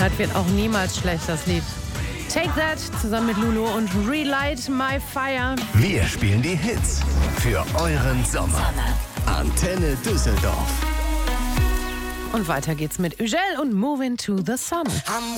Zeit wird auch niemals schlecht, das Lied. Take That zusammen mit Lulu und Relight My Fire. Wir spielen die Hits für euren Sommer. Antenne Düsseldorf. Und weiter geht's mit Ugel und Moving to the Sun.